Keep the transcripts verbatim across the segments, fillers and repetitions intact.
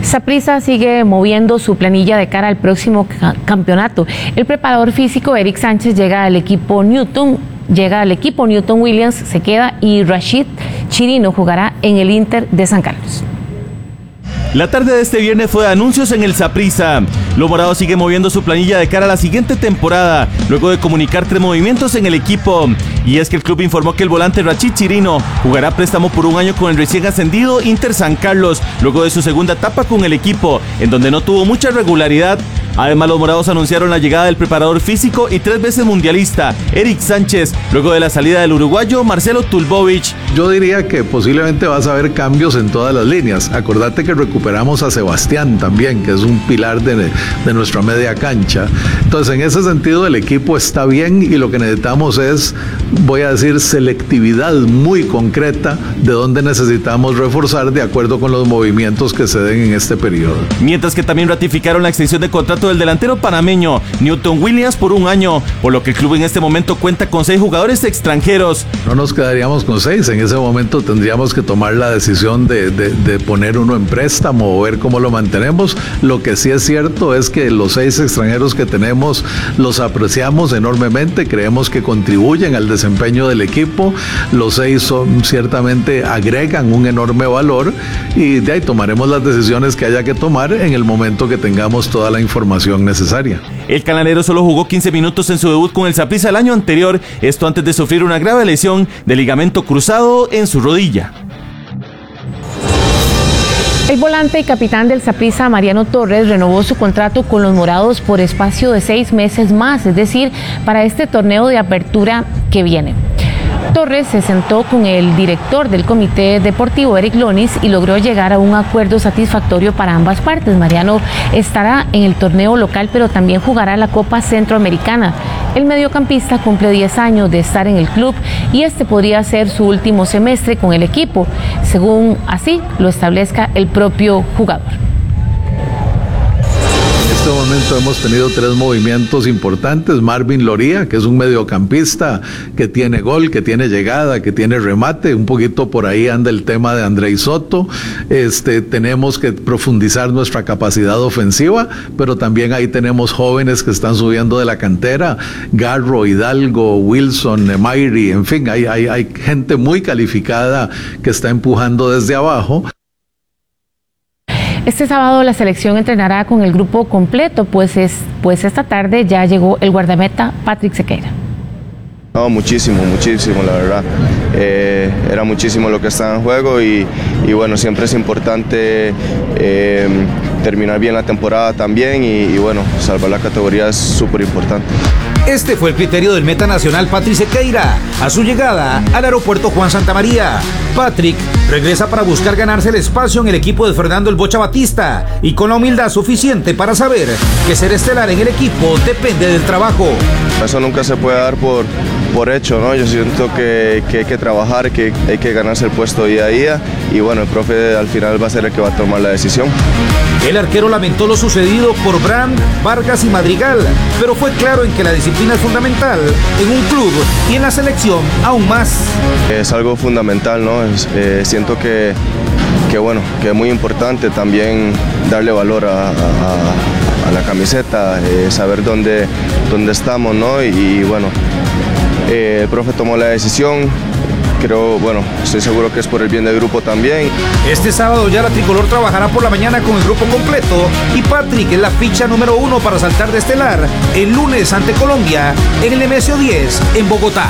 Saprissa sigue moviendo su planilla de cara al próximo ca campeonato. El preparador físico Eric Sánchez llega al equipo Newton, llega al equipo Newton Williams, se queda, y Rashid Chirino jugará en el Inter de San Carlos. La tarde de este viernes fue de anuncios en el Saprissa. Los morados siguen moviendo su planilla de cara a la siguiente temporada, luego de comunicar tres movimientos en el equipo. Y es que el club informó que el volante Rashid Chirino jugará préstamo por un año con el recién ascendido Inter San Carlos, luego de su segunda etapa con el equipo, en donde no tuvo mucha regularidad. Además, los morados anunciaron la llegada del preparador físico y tres veces mundialista Eric Sánchez, luego de la salida del uruguayo Marcelo Tulbovich. Yo diría que posiblemente vas a ver cambios en todas las líneas. Acordate que recuperamos a Sebastián también, que es un pilar de, de nuestra media cancha. Entonces, en ese sentido, el equipo está bien y lo que necesitamos es, voy a decir, selectividad muy concreta de dónde necesitamos reforzar de acuerdo con los movimientos que se den en este periodo. Mientras que también ratificaron la extensión de contrato del delantero panameño Newton Williams por un año, por lo que el club en este momento cuenta con seis jugadores extranjeros. No nos quedaríamos con seis, en ese momento tendríamos que tomar la decisión de, de, de poner uno en préstamo o ver cómo lo mantenemos. Lo que sí es cierto es que los seis extranjeros que tenemos los apreciamos enormemente, creemos que contribuyen al desempeño del equipo, los seis son, ciertamente agregan un enorme valor y de ahí tomaremos las decisiones que haya que tomar en el momento que tengamos toda la información necesaria. El canalero solo jugó quince minutos en su debut con el Saprissa el año anterior, esto antes de sufrir una grave lesión de ligamento cruzado en su rodilla. El volante y capitán del Saprissa, Mariano Torres, renovó su contrato con los morados por espacio de seis meses más, es decir, para este torneo de apertura que viene. Torres se sentó con el director del comité deportivo, Eric Lonis, y logró llegar a un acuerdo satisfactorio para ambas partes. Mariano estará en el torneo local, pero también jugará la Copa Centroamericana. El mediocampista cumple diez años de estar en el club y este podría ser su último semestre con el equipo, según así lo establezca el propio jugador. En este momento hemos tenido tres movimientos importantes. Marvin Loría, que es un mediocampista que tiene gol, que tiene llegada, que tiene remate, un poquito por ahí anda el tema de Andrei Soto. Este, tenemos que profundizar nuestra capacidad ofensiva, pero también ahí tenemos jóvenes que están subiendo de la cantera, Garro, Hidalgo, Wilson, Mayri, en fin, hay, hay, hay gente muy calificada que está empujando desde abajo. Este sábado la selección entrenará con el grupo completo, pues, es, pues esta tarde ya llegó el guardameta Patrick Sequeira. No, muchísimo, muchísimo, la verdad. Eh, era muchísimo lo que estaba en juego y, y bueno, siempre es importante eh, terminar bien la temporada también y, y bueno, salvar la categoría es súper importante. Este fue el criterio del meta nacional Patrick Sequeira a su llegada al aeropuerto Juan Santamaría. Patrick regresa para buscar ganarse el espacio en el equipo de Fernando El Bocha Batista y con la humildad suficiente para saber que ser estelar en el equipo depende del trabajo. Eso nunca se puede dar por, por hecho, ¿no? Yo siento que, que hay que trabajar, que hay que ganarse el puesto día a día y bueno, el profe al final va a ser el que va a tomar la decisión. El arquero lamentó lo sucedido por Brand, Vargas y Madrigal, pero fue claro en que la disciplina es fundamental en un club y en la selección aún más. Es algo fundamental, ¿no? Es, eh, siento que, que, bueno, que es muy importante también darle valor a, a, a la camiseta, eh, saber dónde, dónde estamos, ¿no? Y, y bueno, eh, el profe tomó la decisión. Creo, bueno, estoy seguro que es por el bien del grupo también. Este sábado ya la tricolor trabajará por la mañana con el grupo completo y Patrick es la ficha número uno para saltar de estelar el lunes ante Colombia en el Nemesio diez en Bogotá.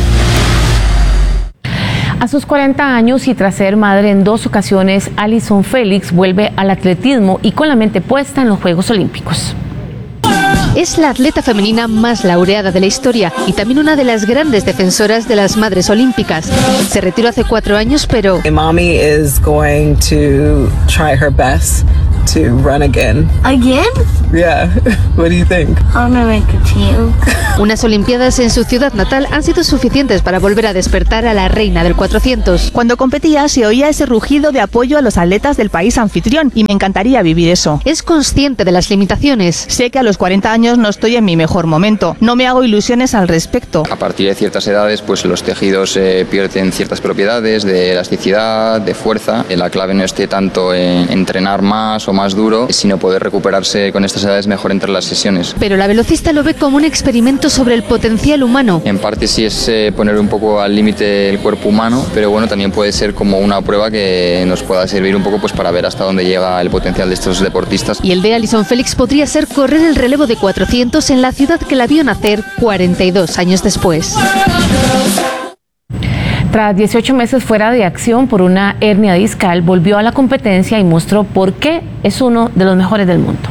A sus cuarenta años y tras ser madre en dos ocasiones, Alison Félix vuelve al atletismo y con la mente puesta en los Juegos Olímpicos. Es la atleta femenina más laureada de la historia y también una de las grandes defensoras de las madres olímpicas. Se retiró hace cuatro años, pero My mommy is going to try her best to run again. Again? Yeah. What do you think? I'm gonna make a team. Unas olimpiadas en su ciudad natal han sido suficientes para volver a despertar a la reina del cuatrocientos. Cuando competía se oía ese rugido de apoyo a los atletas del país anfitrión y me encantaría vivir eso. Es consciente de las limitaciones. Sé que a los cuarenta años no estoy en mi mejor momento. No me hago ilusiones al respecto. A partir de ciertas edades, pues los tejidos eh, pierden ciertas propiedades de elasticidad, de fuerza. La clave no esté tanto en entrenar más o más duro. Si no puede recuperarse con estas edades, mejor entre las sesiones. Pero la velocista lo ve como un experimento sobre el potencial humano. En parte sí es eh, poner un poco al límite el cuerpo humano, pero bueno, también puede ser como una prueba que nos pueda servir un poco pues para ver hasta dónde llega el potencial de estos deportistas. Y el de Allyson Félix podría ser correr el relevo de cuatrocientos en la ciudad que la vio nacer cuarenta y dos años después. Tras dieciocho meses fuera de acción por una hernia discal, volvió a la competencia y mostró por qué es uno de los mejores del mundo.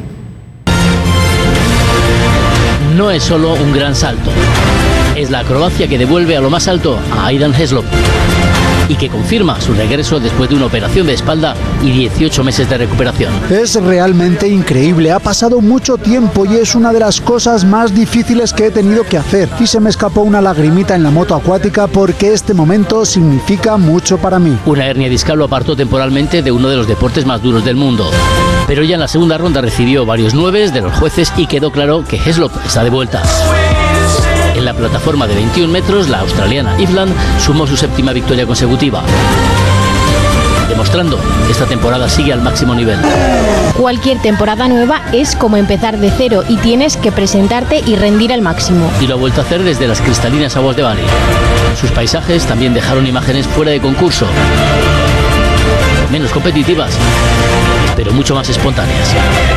No es solo un gran salto, es la acrobacia que devuelve a lo más alto a Aidan Heslop y que confirma su regreso después de una operación de espalda y dieciocho meses de recuperación. Es realmente increíble, ha pasado mucho tiempo y es una de las cosas más difíciles que he tenido que hacer. Y se me escapó una lagrimita en la moto acuática porque este momento significa mucho para mí. Una hernia discal lo apartó temporalmente de uno de los deportes más duros del mundo. Pero ya en la segunda ronda recibió varios nueves de los jueces y quedó claro que Heslop está de vuelta. En la plataforma de veintiún metros, la australiana Eveland sumó su séptima victoria consecutiva, demostrando que esta temporada sigue al máximo nivel. Cualquier temporada nueva es como empezar de cero y tienes que presentarte y rendir al máximo. Y lo ha vuelto a hacer desde las cristalinas aguas de Bali. Sus paisajes también dejaron imágenes fuera de concurso, menos competitivas, pero mucho más espontáneas.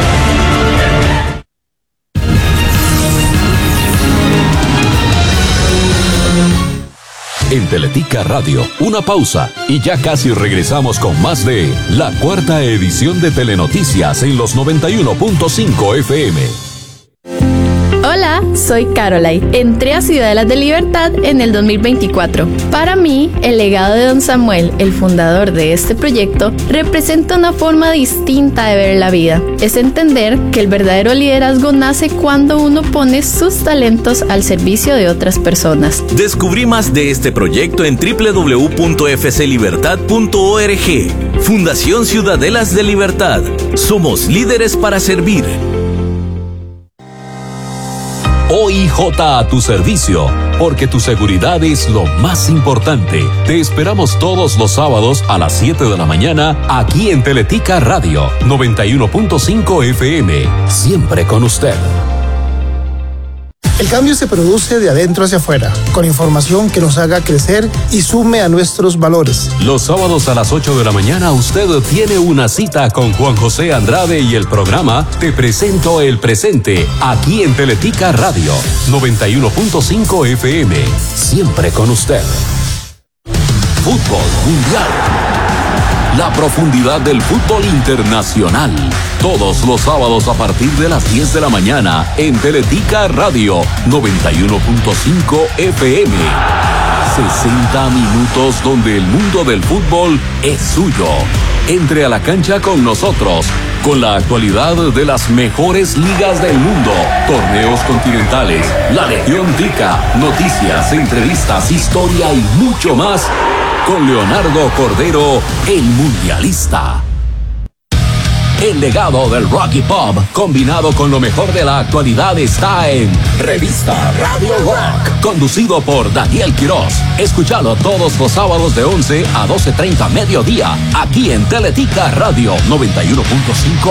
En Teletica Radio, una pausa y ya casi regresamos con más de la cuarta edición de Telenoticias en los noventa y uno punto cinco F M. Hola, soy Caroline. Entré a Ciudadelas de Libertad en el dos mil veinticuatro. Para mí, el legado de don Samuel, el fundador de este proyecto, representa una forma distinta de ver la vida. Es entender que el verdadero liderazgo nace cuando uno pone sus talentos al servicio de otras personas. Descubrí más de este proyecto en doble u doble u doble u punto f c libertad punto org. Fundación Ciudadelas de Libertad. Somos líderes para servir. O I J a tu servicio, porque tu seguridad es lo más importante. Te esperamos todos los sábados a las siete de la mañana aquí en Teletica Radio noventa y uno punto cinco F M. Siempre con usted. El cambio se produce de adentro hacia afuera, con información que nos haga crecer y sume a nuestros valores. Los sábados a las ocho de la mañana usted tiene una cita con Juan José Andrade y el programa Te Presento el Presente, aquí en Teletica Radio noventa y uno punto cinco F M. Siempre con usted. Fútbol Mundial. La profundidad del fútbol internacional. Todos los sábados a partir de las diez de la mañana en Teletica Radio noventa y uno punto cinco F M. sesenta minutos donde el mundo del fútbol es suyo. Entre a la cancha con nosotros, con la actualidad de las mejores ligas del mundo, torneos continentales, la Legión Tica, noticias, entrevistas, historia y mucho más. Con Leonardo Cordero, el mundialista. El legado del rock y pop, combinado con lo mejor de la actualidad, está en Revista Radio Rock, conducido por Daniel Quiroz. Escúchalo todos los sábados de once a doce treinta mediodía, aquí en Teletica Radio noventa y uno punto cinco